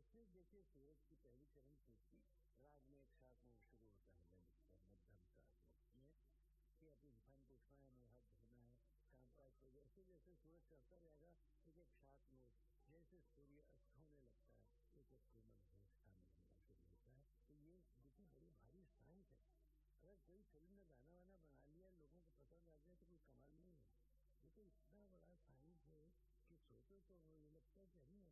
फिर देखिए सूरज की पहली किरण टूटती, राग में एक साथ में शुरू होता है ललित मध्यम साथ में कि अब इंसान को उठना है, मुँह हाथ धोना है, काम काज को जैसे जैसे सूरज चढ़ता रहेगा एक साथ नोट, जैसे सूर्य अस्त होने लगता है एक कोमल भेद सामने होना शुरू होता है। तो ये देखिए बड़ी भारी साइंस है। अगर कोई फिल्म में गाना वाना बना लिया लोगों को पसंद आ जाए तो कोई कमाल नहीं है। ये तो इतना बड़ा साइंस है कि सोचो तो ये लगता है कि नहीं